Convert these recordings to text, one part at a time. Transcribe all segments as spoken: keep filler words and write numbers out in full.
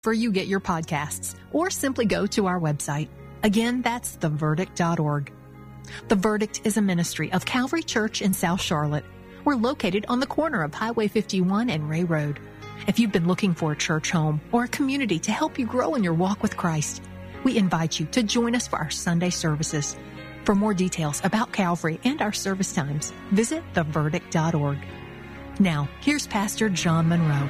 you get your podcasts, or simply go to our website. Again, that's the verdict dot org. The Verdict is a ministry of Calvary Church in South Charlotte. We're located on the corner of Highway fifty-one and Ray Road. If you've been looking for a church home or a community to help you grow in your walk with Christ, we invite you to join us for our Sunday services. For more details about Calvary and our service times, visit the verdict dot org. Now, here's Pastor John Monroe.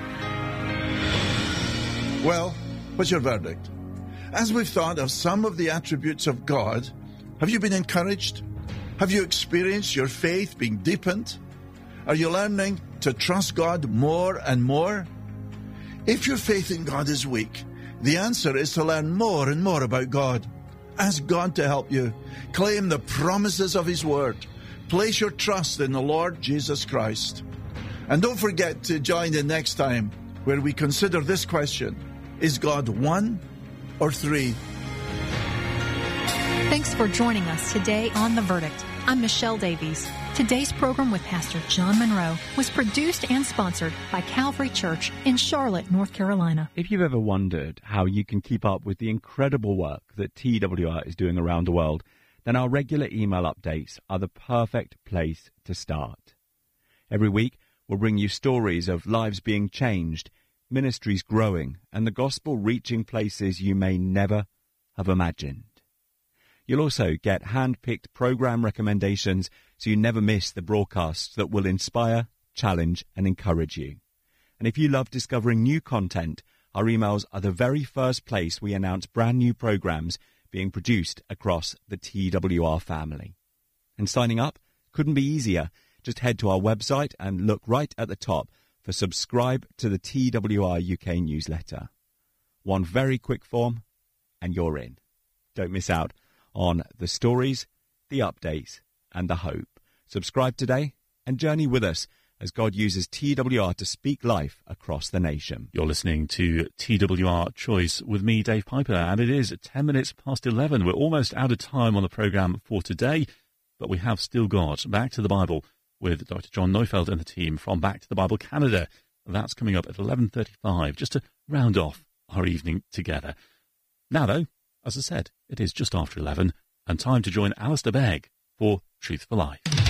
Well, what's your verdict? As we've thought of some of the attributes of God, have you been encouraged? Have you experienced your faith being deepened? Are you learning to trust God more and more? If your faith in God is weak, the answer is to learn more and more about God. Ask God to help you. Claim the promises of His Word. Place your trust in the Lord Jesus Christ. And don't forget to join in next time where we consider this question: is God one or three? Thanks for joining us today on The Verdict. I'm Michelle Davies. Today's program with Pastor John Monroe was produced and sponsored by Calvary Church in Charlotte, North Carolina. If you've ever wondered how you can keep up with the incredible work that T W R is doing around the world, then our regular email updates are the perfect place to start. Every week, we'll bring you stories of lives being changed, ministries growing, and the gospel reaching places you may never have imagined. You'll also get hand-picked program recommendations so you never miss the broadcasts that will inspire, challenge, and encourage you. And if you love discovering new content, our emails are the very first place we announce brand new programs being produced across the T W R family. And signing up couldn't be easier. Just head to our website and look right at the top for subscribe to the T W R U K newsletter. One very quick form, and you're in. Don't miss out on the stories, the updates, and the hope. Subscribe today and journey with us as God uses T W R to speak life across the nation. You're listening to T W R Choice with me, Dave Piper, and it is ten minutes past eleven. We're almost out of time on the programme for today, but we have still got Back to the Bible with Doctor John Neufeld and the team from Back to the Bible Canada. That's coming up at eleven thirty-five, just to round off our evening together. Now, though, as I said, it is just after eleven, and time to join Alistair Begg for Truth for Life.